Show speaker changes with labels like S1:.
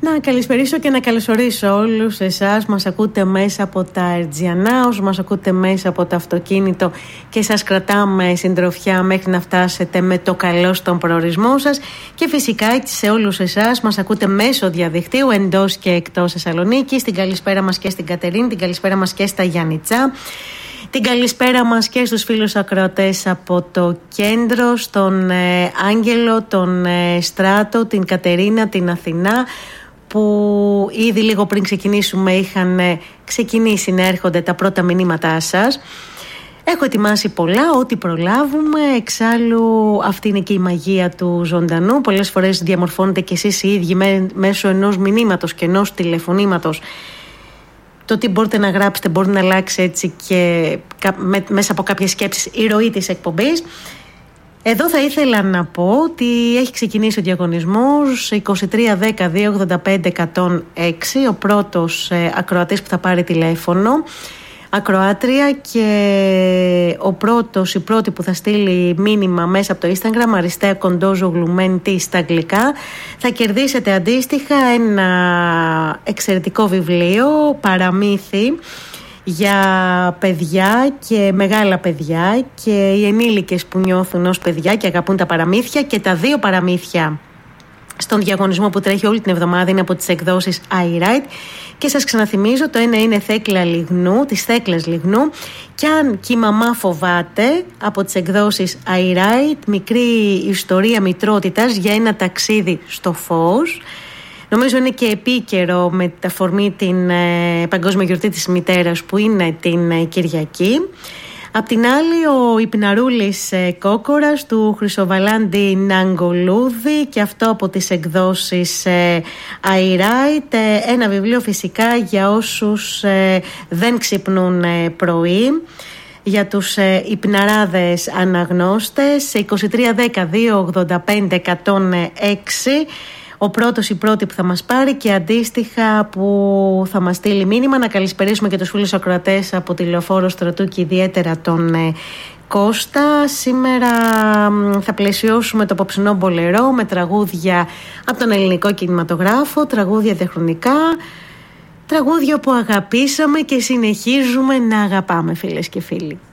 S1: Να καλησπερίσω και να καλωσορίσω όλους εσάς. Μας ακούτε μέσα από τα Ερτζιανά, όσους μας ακούτε μέσα από το αυτοκίνητο και σας κρατάμε συντροφιά μέχρι να φτάσετε με το καλό στον προορισμό σας. Και φυσικά σε όλους εσάς μας ακούτε μέσω διαδικτύου εντός και εκτός Θεσσαλονίκης. Την καλησπέρα μας και στην Κατερίνη, την καλησπέρα μας και στα Γιάννητσά. Την καλησπέρα μας και στους φίλους ακροατές από το κέντρο, στον Άγγελο, τον Στράτο, την Κατερίνα, την Αθηνά, που ήδη λίγο πριν ξεκινήσουμε είχαν ξεκινήσει να έρχονται τα πρώτα μηνύματά σας. Έχω ετοιμάσει πολλά, ό,τι προλάβουμε. Εξάλλου αυτή είναι και η μαγεία του ζωντανού. Πολλές φορές διαμορφώνετε κι εσείς οι ίδιοι μέσω ενός μηνύματος και ενός τηλεφωνήματος. Το τι μπορείτε να γράψετε μπορεί να αλλάξει έτσι και μέσα από κάποιες σκέψεις η ροή της εκπομπής. Εδώ θα ήθελα να πω ότι έχει ξεκινήσει ο διαγωνισμός 2310-285-106, ο πρώτος ακροατής που θα πάρει τηλέφωνο, ακροάτρια, και η πρώτη που θα στείλει μήνυμα μέσα από το Instagram, Αριστέα Κοντόζογλουμέντη στα αγγλικά, θα κερδίσετε αντίστοιχα ένα εξαιρετικό βιβλίο, παραμύθι για παιδιά και μεγάλα παιδιά και οι ενήλικες που νιώθουν ως παιδιά και αγαπούν τα παραμύθια. Και τα δύο παραμύθια στον διαγωνισμό που τρέχει όλη την εβδομάδα είναι από τις εκδόσεις iWrite. Και σας ξαναθυμίζω, το ένα είναι Θέκλα Λιγνού, της Θέκλας Λιγνού, «Κι αν και η μαμά φοβάται», από τις εκδόσεις iWrite, μικρή ιστορία μητρότητας για ένα ταξίδι στο φως. Νομίζω είναι και επίκαιρο με τα αφορμή την Παγκόσμια Γιορτή της Μητέρας που είναι την Κυριακή. Απ' την άλλη, ο Υπναρούλης Κόκορας του Χρυσοβαλάντη Ναγκολούδη, και αυτό από τις εκδόσεις iWrite. Ένα βιβλίο φυσικά για όσους δεν ξυπνούν πρωί, για τους υπναράδες αναγνώστες. 2310-285-106 ο πρώτος, η πρώτη που θα μας πάρει, και αντίστοιχα που θα μας στείλει μήνυμα. Να καλησπερίσουμε και τους φίλους ακροατές από τη Λεωφόρο Στρατού και ιδιαίτερα τον Κώστα. Σήμερα θα πλαισιώσουμε το απόψινό μπολερό με τραγούδια από τον ελληνικό κινηματογράφο, τραγούδια διαχρονικά, τραγούδια που αγαπήσαμε και συνεχίζουμε να αγαπάμε, φίλες και φίλοι.